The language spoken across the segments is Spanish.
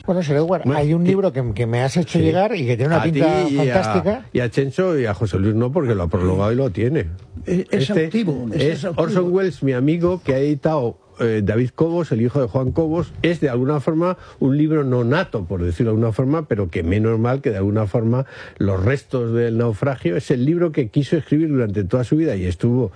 Bueno, Sir Edward, hay un libro que me has hecho llegar y que tiene una pinta fantástica. Y a Chencho y a José Luis no, porque lo ha prologado y lo tiene. Es activo. Es Orson Welles, mi amigo, que ha editado David Cobos, el hijo de Juan Cobos. Es de alguna forma un libro no nato, por decirlo de alguna forma, pero que menos mal que de alguna forma los restos del naufragio es el libro que quiso escribir durante toda su vida y estuvo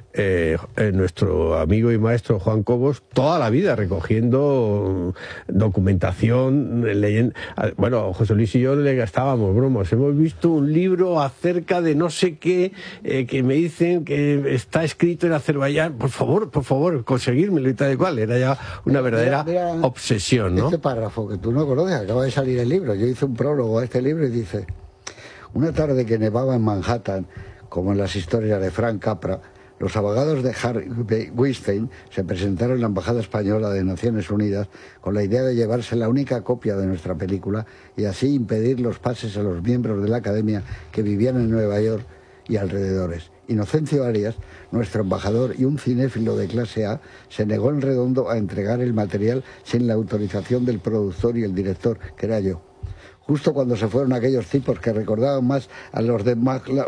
nuestro amigo y maestro Juan Cobos toda la vida recogiendo documentación, leyendo. Bueno, José Luis y yo le gastábamos bromas. Hemos visto un libro acerca de no sé qué que me dicen que está escrito en Azerbaiyán. Por favor, conseguírmelo y tal y cual. Era ya una verdadera obsesión, ¿no? Este párrafo que tú no conoces, acaba de salir el libro. Yo hice un prólogo a este libro y dice: una tarde que nevaba en Manhattan, como en las historias de Frank Capra, los abogados de Harvey Weinstein se presentaron en la Embajada Española de Naciones Unidas con la idea de llevarse la única copia de nuestra película y así impedir los pases a los miembros de la Academia que vivían en Nueva York y alrededores. Inocencio Arias, nuestro embajador y un cinéfilo de clase A, se negó en redondo a entregar el material sin la autorización del productor y el director, que era yo. Justo cuando se fueron aquellos tipos que recordaban más a los de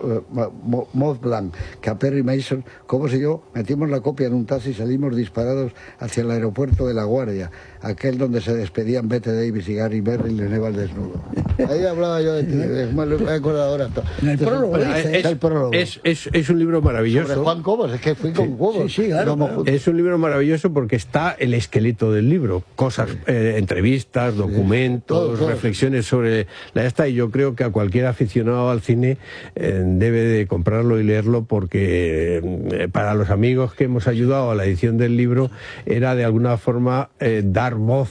Mont Blanc que a Perry Mason, Cobos y yo metimos la copia en un taxi y salimos disparados hacia el aeropuerto de La Guardia, aquel donde se despedían Bette Davis y Gary Merrill en Eva al desnudo. Ahí hablaba yo de ti, me he acordado ahora. En el prólogo, es un libro maravilloso. Sobre Juan Cobos, es que fui con Cobos. Sí, claro. Es un libro maravilloso porque está el esqueleto del libro, cosas, entrevistas, documentos, todo. Reflexiones sobre la esta, y yo creo que a cualquier aficionado al cine debe de comprarlo y leerlo, porque para los amigos que hemos ayudado a la edición del libro era de alguna forma dar voz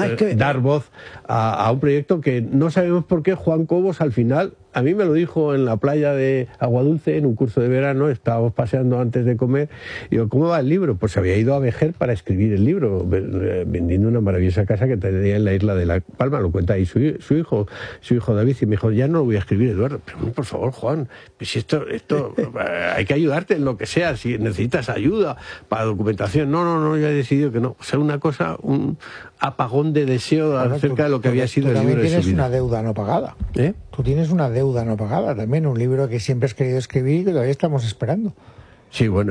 a un proyecto que no sabemos por qué Juan Cobos al final. A mí me lo dijo en la playa de Aguadulce, en un curso de verano, estábamos paseando antes de comer, y digo, ¿cómo va el libro? Pues se había ido a Vejer para escribir el libro, vendiendo una maravillosa casa que tenía en la isla de La Palma, lo cuenta ahí su hijo David, y me dijo, ya no lo voy a escribir, Eduardo. Pero por favor, Juan, pues si esto hay que ayudarte en lo que sea, si necesitas ayuda para documentación. No, yo he decidido que no. O sea, una cosa, un apagón de deseo acerca de lo que había sido el libro de su vida. Tú también tienes una deuda no pagada. Tú tienes una deuda no pagada también, un libro que siempre has querido escribir y que todavía estamos esperando. Sí, bueno.